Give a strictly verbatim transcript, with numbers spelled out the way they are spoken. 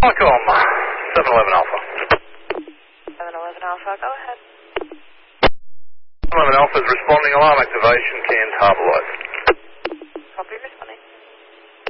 Welcome, seven eleven Alpha. seven eleven Alpha, go ahead. seven eleven Alpha is responding, alarm activation, canned harbour lights.